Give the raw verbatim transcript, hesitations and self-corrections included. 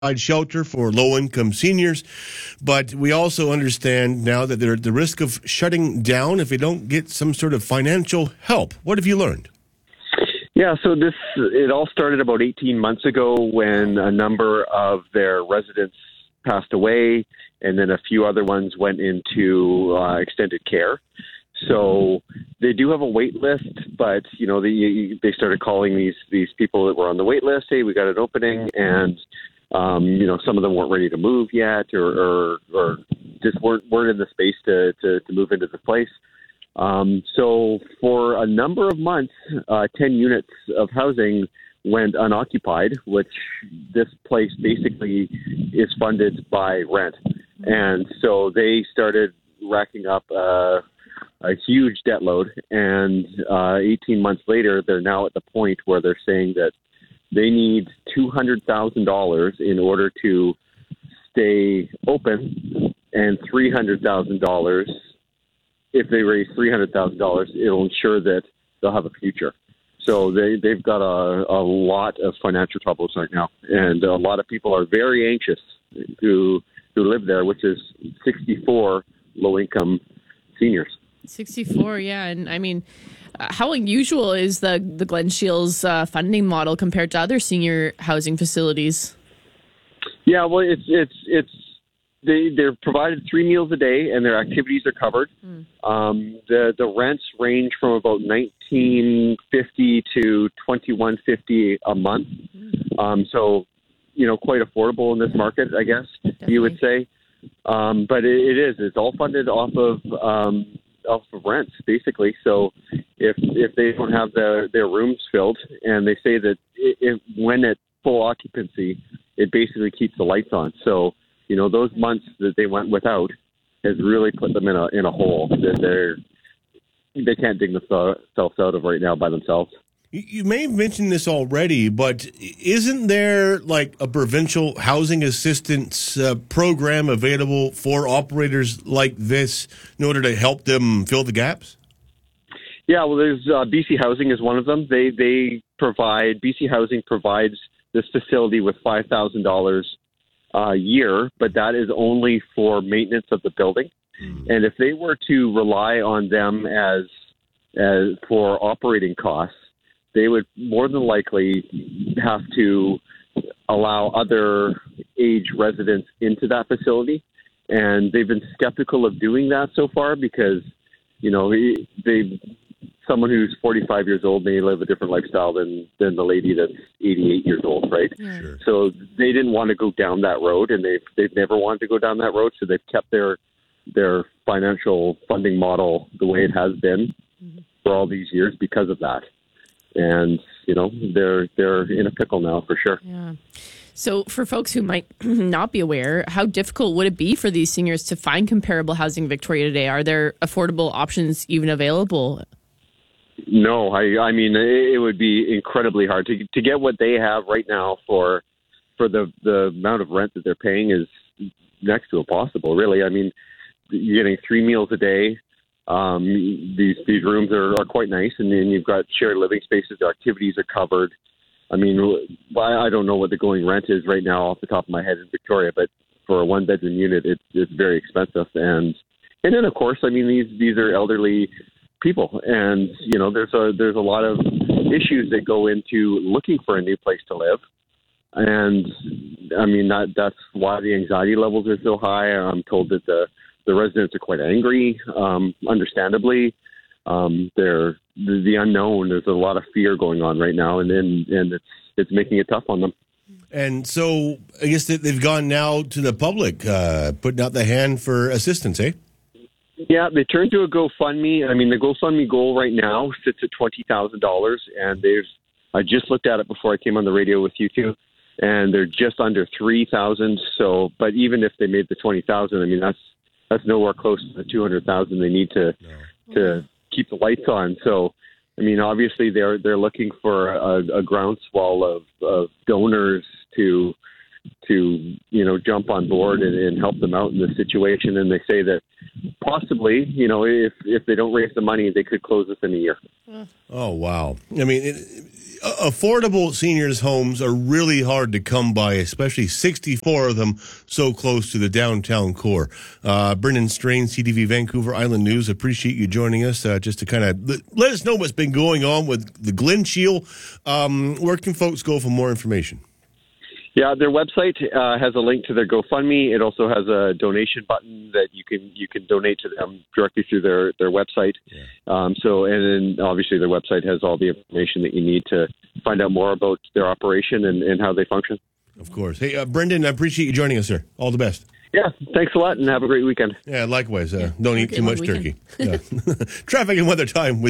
shelter for low-income seniors, but we also understand now that they're at the risk of shutting down if they don't get some sort of financial help. What have you learned? Yeah, so this it all started about eighteen months ago when a number of their residents passed away, and then a few other ones went into uh, extended care. So they do have a wait list, but you know they they started calling these these people that were on the wait list. Hey, we got an opening, and um, you know some of them weren't ready to move yet, or or, or just weren't weren't in the space to to, to move into the place. Um, so for a number of months, uh, ten units of housing went unoccupied, which this place basically is funded by rent, and so they started racking up Uh, a huge debt load, and uh, eighteen months later, they're now at the point where they're saying that they need two hundred thousand dollars in order to stay open, and three hundred thousand dollars, if they raise three hundred thousand dollars, it'll ensure that they'll have a future. So they, they've got a, a lot of financial troubles right now, and a lot of people are very anxious who, who live there, which is sixty-four low-income seniors. sixty-four, yeah. And I mean, uh, how unusual is the, the Glen Shields uh, funding model compared to other senior housing facilities? Yeah, well, it's, it's, it's, they, they're provided three meals a day and their activities are covered. Mm. Um, the, the rents range from about nineteen fifty to twenty-one fifty a month. Mm. Um, so, you know, quite affordable in this market, I guess Definitely. You would say. Um, but it, it is, it's all funded off of, um, off of rents, basically. So if if they don't have their, their rooms filled, and they say that it, it, when at full occupancy, it basically keeps the lights on. So, you know, those months that they went without has really put them in a in a hole that they're they can't dig themselves out of right now by themselves. You may have mentioned this already, but isn't there like a provincial housing assistance uh, program available for operators like this in order to help them fill the gaps? Yeah, well, there's uh, B C Housing is one of them. They they provide B C Housing provides this facility with five thousand dollars a year, but that is only for maintenance of the building. Mm. And if they were to rely on them as as for operating costs, they would more than likely have to allow other age residents into that facility. And they've been skeptical of doing that so far because, you know, they someone who's forty-five years old may live a different lifestyle than, than the lady that's eighty-eight years old, right? Yeah. Sure. So they didn't want to go down that road, and they've, they've never wanted to go down that road, so they've kept their their financial funding model the way it has been mm-hmm. for all these years because of that. And, you know, they're they're in a pickle now for sure. Yeah. So for folks who might not be aware, how difficult would it be for these seniors to find comparable housing in Victoria today? Are there affordable options even available? No, I I mean, it would be incredibly hard to to get what they have right now for for the, the amount of rent that they're paying is next to impossible, really. I mean, you're getting three meals a day. Um, these these rooms are, are quite nice, and then you've got shared living spaces. The activities are covered. I mean, I don't know what the going rent is right now off the top of my head in Victoria, but for a one bedroom unit, it's it's very expensive. And and then of course, I mean these these are elderly people, and you know there's a there's a lot of issues that go into looking for a new place to live. And I mean that that's why the anxiety levels are so high. I'm told that the The residents are quite angry, um, understandably. Um, they're the, the unknown. There's a lot of fear going on right now, and and, and it's it's making it tough on them. And so, I guess that they've gone now to the public, uh, putting out the hand for assistance, eh? Yeah, they turned to a GoFundMe. I mean, the GoFundMe goal right now sits at twenty thousand dollars, and they've. I just looked at it before I came on the radio with you two, and they're just under three thousand. So, but even if they made the twenty thousand, I mean that's. That's nowhere close to the two hundred thousand they need to no. to keep the lights on. So, I mean, obviously they're they're looking for a, a groundswell of, of donors to to you know jump on board and, and help them out in this situation. And they say that possibly, you know, if if they don't raise the money, they could close this in a year. Oh, wow. I mean, it, affordable seniors' homes are really hard to come by, especially sixty-four of them so close to the downtown core. Uh, Brendan Strain, C T V Vancouver Island News, appreciate you joining us uh, just to kind of let, let us know what's been going on with the Glen Shield. Um, where can folks go for more information? Yeah, their website uh, has a link to their GoFundMe. It also has a donation button that you can you can donate to them directly through their, their website. Yeah. Um, so, and then obviously their website has all the information that you need to find out more about their operation and, and how they function. Of course. Hey, uh, Brendan, I appreciate you joining us, sir. All the best. Yeah, thanks a lot, and have a great weekend. Yeah, likewise. Uh, don't eat Okay, too much weekend. turkey. Yeah. Traffic and weather time with